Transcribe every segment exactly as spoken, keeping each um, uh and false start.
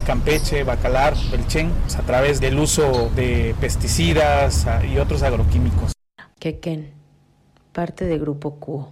Campeche, Bacalar, Belchén, pues a través del uso de pesticidas y otros agroquímicos. Quequén, parte del Grupo Cuo.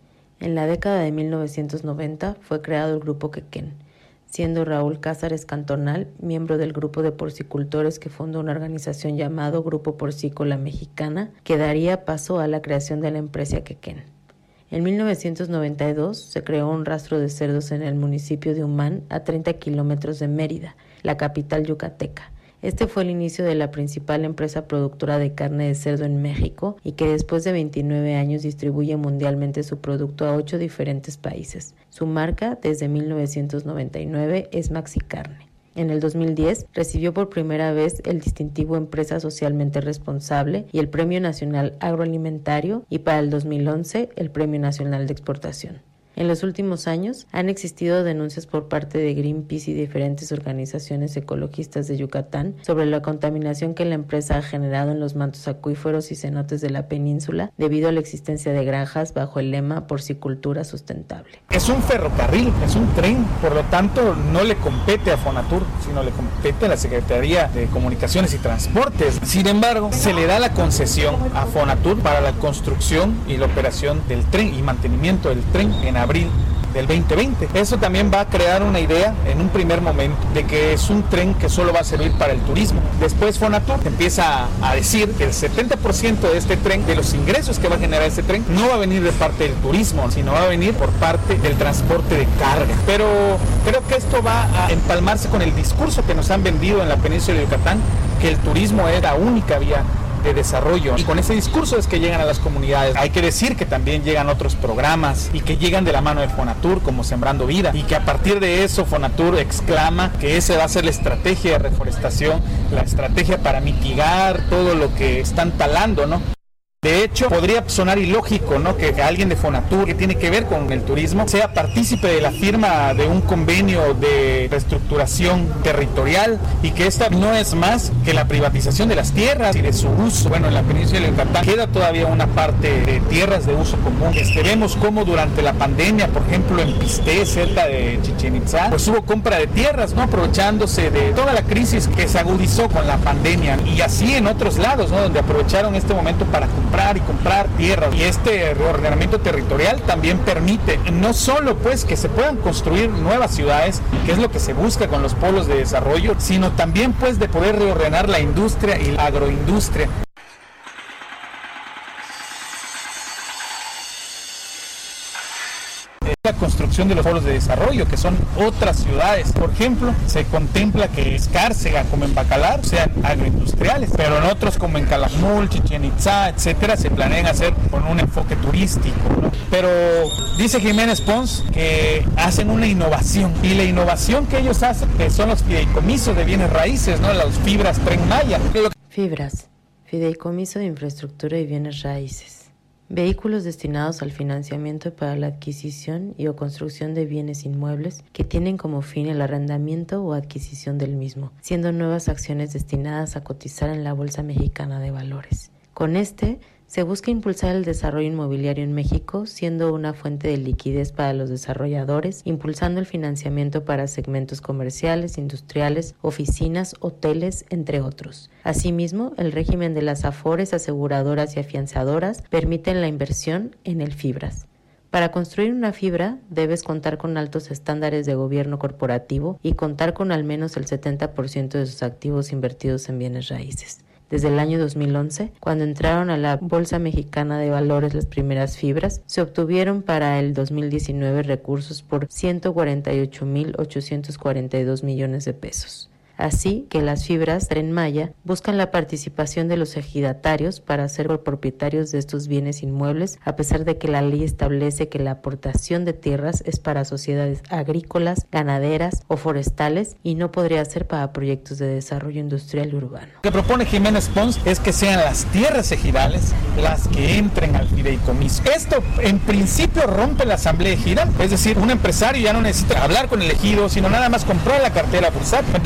En la década de mil novecientos noventa fue creado el Grupo Quequén, siendo Raúl Cázares Cantonal miembro del grupo de porcicultores que fundó una organización llamado Grupo Porcícola Mexicana, que daría paso a la creación de la empresa Quequén. En mil novecientos noventa y dos se creó un rastro de cerdos en el municipio de Humán, a treinta kilómetros de Mérida, la capital yucateca. Este fue el inicio de la principal empresa productora de carne de cerdo en México y que después de veintinueve años distribuye mundialmente su producto a ocho diferentes países. Su marca desde mil novecientos noventa y nueve es Maxicarne. En el dos mil diez recibió por primera vez el distintivo Empresa Socialmente Responsable y el Premio Nacional Agroalimentario, y para el dos mil once el Premio Nacional de Exportación. En los últimos años han existido denuncias por parte de Greenpeace y diferentes organizaciones ecologistas de Yucatán sobre la contaminación que la empresa ha generado en los mantos acuíferos y cenotes de la península debido a la existencia de granjas bajo el lema Porcicultura Sustentable. Es un ferrocarril, es un tren, por lo tanto no le compete a Fonatur, sino le compete a la Secretaría de Comunicaciones y Transportes. Sin embargo, se le da la concesión a Fonatur para la construcción y la operación del tren y mantenimiento del tren en abril del veinte veinte. Eso también va a crear una idea en un primer momento de que es un tren que solo va a servir para el turismo. Después Fonatur empieza a decir que el setenta por ciento de este tren, de los ingresos que va a generar este tren, no va a venir de parte del turismo, sino va a venir por parte del transporte de carga. Pero creo que esto va a empalmarse con el discurso que nos han vendido en la península de Yucatán, que el turismo es la única vía de desarrollo, y con ese discurso es que llegan a las comunidades. Hay que decir que también llegan otros programas y que llegan de la mano de Fonatur, como Sembrando Vida, y que a partir de eso Fonatur exclama que esa va a ser la estrategia de reforestación, la estrategia para mitigar todo lo que están talando, ¿no? De hecho, podría sonar ilógico, ¿no?, que alguien de Fonatur, que tiene que ver con el turismo, sea partícipe de la firma de un convenio de reestructuración territorial, y que esta no es más que la privatización de las tierras y de su uso. Bueno, en la península de Yucatán queda todavía una parte de tierras de uso común. Este, vemos cómo durante la pandemia, por ejemplo, en Pisté, cerca de Chichén Itzá, pues hubo compra de tierras, ¿no?, aprovechándose de toda la crisis que se agudizó con la pandemia, y así en otros lados, ¿no?, donde aprovecharon este momento para comprar y comprar tierras. Y este reordenamiento territorial también permite no solo pues que se puedan construir nuevas ciudades, que es lo que se busca con los polos de desarrollo, sino también pues de poder reordenar la industria y la agroindustria. La construcción de los polos de desarrollo, que son otras ciudades. Por ejemplo, se contempla que Escárcega, como en Bacalar, sean agroindustriales, pero en otros como en Calakmul, Chichén Itzá, etcétera, se planean hacer con un enfoque turístico, ¿no? Pero dice Jiménez Pons que hacen una innovación, y la innovación que ellos hacen, que son los fideicomisos de bienes raíces, ¿no?, las fibras Tren Maya. Fibras, fideicomiso de infraestructura y bienes raíces. Vehículos destinados al financiamiento para la adquisición y o construcción de bienes inmuebles que tienen como fin el arrendamiento o adquisición del mismo, siendo nuevas acciones destinadas a cotizar en la Bolsa Mexicana de Valores. Con este, se busca impulsar el desarrollo inmobiliario en México, siendo una fuente de liquidez para los desarrolladores, impulsando el financiamiento para segmentos comerciales, industriales, oficinas, hoteles, entre otros. Asimismo, el régimen de las afores, aseguradoras y afianzadoras permiten la inversión en el Fibras. Para construir una fibra, debes contar con altos estándares de gobierno corporativo y contar con al menos el setenta por ciento de sus activos invertidos en bienes raíces. Desde el año dos mil once, cuando entraron a la Bolsa Mexicana de Valores las primeras fibras, se obtuvieron para el dos mil diecinueve recursos por ciento cuarenta y ocho mil ochocientos cuarenta y dos millones de pesos. Así que las fibras Tren Maya buscan la participación de los ejidatarios para ser propietarios de estos bienes inmuebles, a pesar de que la ley establece que la aportación de tierras es para sociedades agrícolas, ganaderas o forestales y no podría ser para proyectos de desarrollo industrial y urbano. Lo que propone Jiménez Pons es que sean las tierras ejidales las que entren al fideicomiso. Esto en principio rompe la asamblea ejidal, es decir, un empresario ya no necesita hablar con el ejido, sino nada más comprar la cartera bursátil. Entonces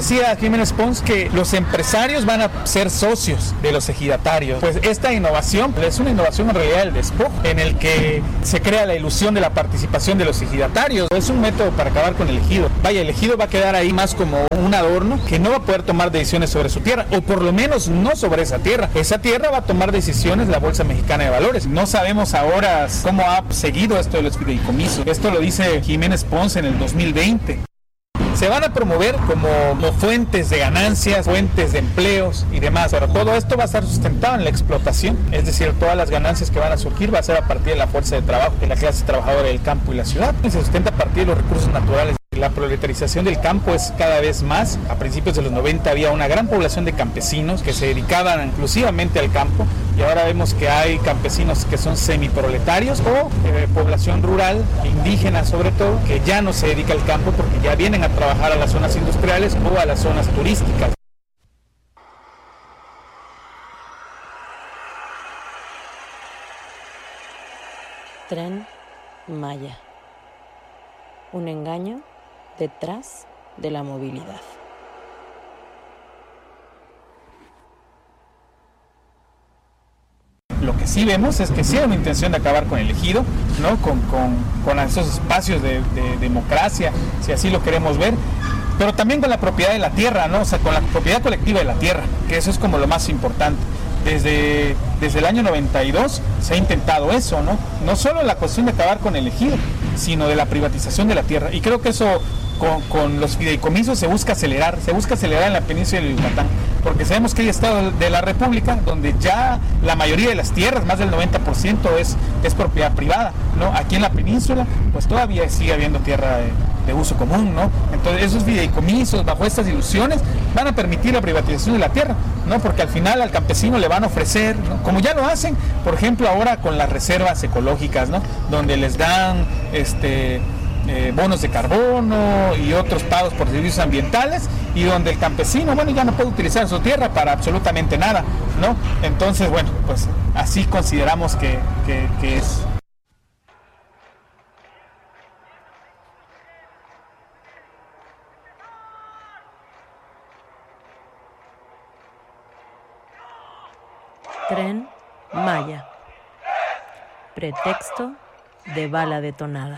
decía Jiménez Pons que los empresarios van a ser socios de los ejidatarios. Pues esta innovación es una innovación en realidad del despojo, en el que se crea la ilusión de la participación de los ejidatarios. Es un método para acabar con el ejido. Vaya, el ejido va a quedar ahí más como un adorno que no va a poder tomar decisiones sobre su tierra, o por lo menos no sobre esa tierra. Esa tierra va a tomar decisiones la Bolsa Mexicana de Valores. No sabemos ahora cómo ha seguido esto de los fideicomisos. Esto lo dice Jiménez Pons en el dos mil veinte. Se van a promover como, como fuentes de ganancias, fuentes de empleos y demás, pero todo esto va a estar sustentado en la explotación, es decir, todas las ganancias que van a surgir va a ser a partir de la fuerza de trabajo de la clase trabajadora del campo y la ciudad. Se sustenta a partir de los recursos naturales. La proletarización del campo es cada vez más. A principios de los noventa había una gran población de campesinos que se dedicaban exclusivamente al campo, y ahora vemos que hay campesinos que son semiproletarios o eh, población rural, indígena sobre todo, que ya no se dedica al campo porque ya vienen a trabajar a las zonas industriales o a las zonas turísticas. Tren Maya. Un engaño detrás de la movilidad. Lo que sí vemos es que sí hay una intención de acabar con el ejido, ¿no? con, con, con esos espacios de, de democracia, si así lo queremos ver, pero también con la propiedad de la tierra, ¿no? O sea, con la propiedad colectiva de la tierra, que eso es como lo más importante. Desde, desde el año noventa y dos se ha intentado eso, ¿no? No solo la cuestión de acabar con el ejido, sino de la privatización de la tierra. Y creo que eso con, con los fideicomisos se busca acelerar, se busca acelerar en la península de Yucatán, porque sabemos que hay estados de la República donde ya la mayoría de las tierras, más del noventa por ciento es, es propiedad privada, ¿no? Aquí en la península, pues todavía sigue habiendo tierra de, de uso común, ¿no? Entonces esos fideicomisos, bajo estas ilusiones, van a permitir la privatización de la tierra, ¿no? Porque al final al campesino le van a ofrecer, ¿no? Como ya lo hacen, por ejemplo, ahora con las reservas ecológicas, ¿no? Donde les dan este eh, bonos de carbono y otros pagos por servicios ambientales, y donde el campesino, bueno, ya no puede utilizar su tierra para absolutamente nada, ¿no? Entonces, bueno, pues así consideramos que, que, que es. Tren Maya. Pretexto de bala detonada.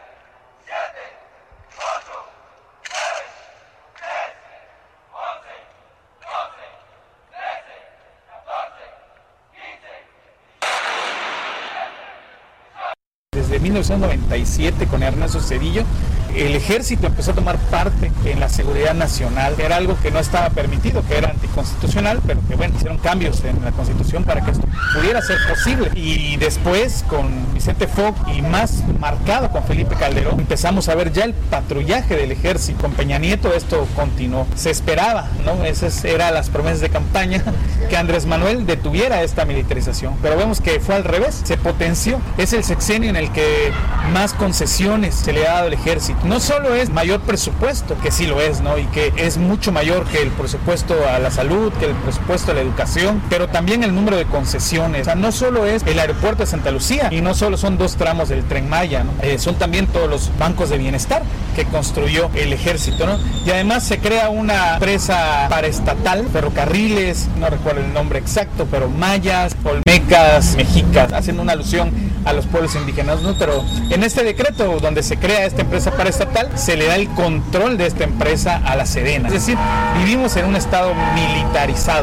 Desde mil novecientos noventa y siete, con Ernesto Zedillo, el ejército empezó a tomar parte en la seguridad nacional. Era algo que no estaba permitido, que era anticonstitucional, pero que bueno, hicieron cambios en la Constitución para que esto pudiera ser posible. Y después, con Vicente Fox y más marcado con Felipe Calderón, empezamos a ver ya el patrullaje del ejército. Con Peña Nieto esto continuó. Se esperaba, ¿no? Esas eran las promesas de campaña, que Andrés Manuel detuviera esta militarización. Pero vemos que fue al revés, se potenció. Es el sexenio en el que más concesiones se le ha dado al ejército. No solo es mayor presupuesto, que sí lo es, ¿no? Y que es mucho mayor que el presupuesto a la salud, que el presupuesto a la educación, pero también el número de concesiones. O sea, no solo es el aeropuerto de Santa Lucía, y no solo son dos tramos del Tren Maya, ¿no? Eh, son también todos los bancos de bienestar que construyó el ejército, ¿no? Y además se crea una empresa paraestatal, ferrocarriles, no recuerdo el nombre exacto, pero mayas, olmecas, mexicas, haciendo una alusión a los pueblos indígenas, ¿no? Pero en este decreto donde se crea esta empresa paraestatal, se le da el control de esta empresa a la Sedena. Es decir, vivimos en un estado militarizado.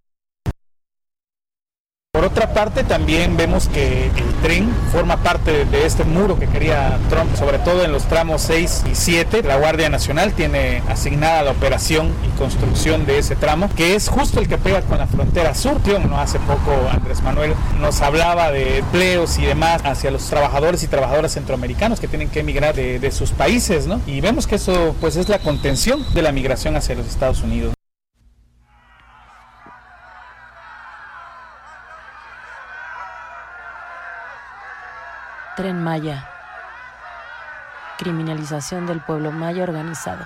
Por otra parte, también vemos que el tren forma parte de este muro que quería Trump, sobre todo en los tramos seis y siete. La Guardia Nacional tiene asignada la operación y construcción de ese tramo, que es justo el que pega con la frontera sur. ¿No? Hace poco Andrés Manuel nos hablaba de empleos y demás hacia los trabajadores y trabajadoras centroamericanos que tienen que emigrar de, de sus países, ¿no? Y vemos que eso pues es la contención de la migración hacia los Estados Unidos. Tren Maya. Criminalización del pueblo maya organizado.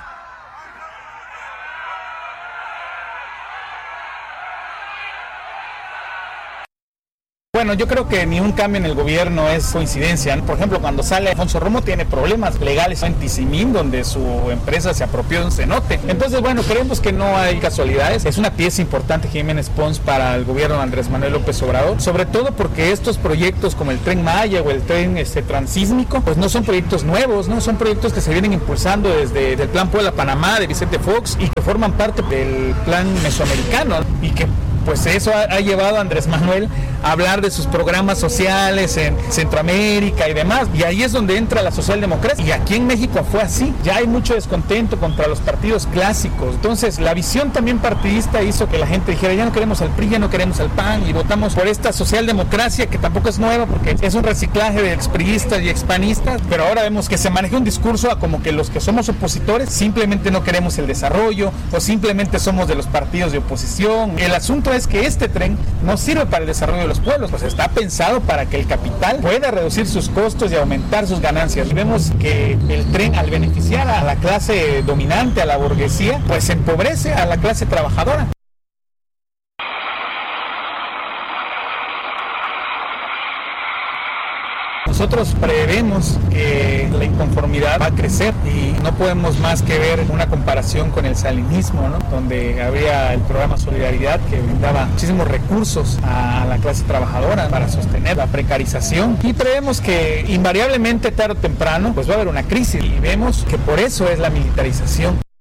Bueno, yo creo que ni un cambio en el gobierno es coincidencia, ¿no? Por ejemplo, cuando sale Alfonso Romo tiene problemas legales en Tizimín, donde su empresa se apropió de un cenote. Entonces, bueno, creemos que no hay casualidades. Es una pieza importante Jiménez Pons para el gobierno de Andrés Manuel López Obrador, sobre todo porque estos proyectos como el Tren Maya o el tren este, transísmico, pues no son proyectos nuevos, ¿no? Son proyectos que se vienen impulsando desde el Plan Puebla-Panamá de Vicente Fox y que forman parte del Plan Mesoamericano y que pues eso ha, ha llevado a Andrés Manuel a hablar de sus programas sociales en Centroamérica y demás, y ahí es donde entra la socialdemocracia, y aquí en México fue así, ya hay mucho descontento contra los partidos clásicos, entonces la visión también partidista hizo que la gente dijera, ya no queremos al P R I, ya no queremos al P A N, y votamos por esta socialdemocracia que tampoco es nueva, porque es un reciclaje de expriistas y expanistas, pero ahora vemos que se maneja un discurso a como que los que somos opositores simplemente no queremos el desarrollo, o simplemente somos de los partidos de oposición. El asunto es que este tren no sirve para el desarrollo de los pueblos, pues está pensado para que el capital pueda reducir sus costos y aumentar sus ganancias. Y vemos que el tren, al beneficiar a la clase dominante, a la burguesía, pues empobrece a la clase trabajadora. Nosotros prevemos que la inconformidad va a crecer y no podemos más que ver una comparación con el salinismo, ¿no? Donde había el programa Solidaridad que brindaba muchísimos recursos a la clase trabajadora para sostener la precarización, y prevemos que invariablemente tarde o temprano pues va a haber una crisis, y vemos que por eso es la militarización.